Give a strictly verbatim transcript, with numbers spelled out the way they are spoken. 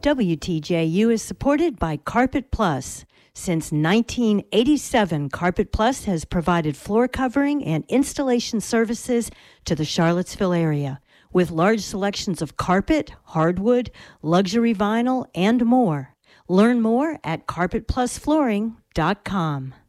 W T J U is supported by Carpet Plus. Since nineteen eighty-seven, Carpet Plus has provided floor covering and installation services to the Charlottesville area, with large selections of carpet, hardwood, luxury vinyl, and more. Learn more at carpet plus flooring dot com.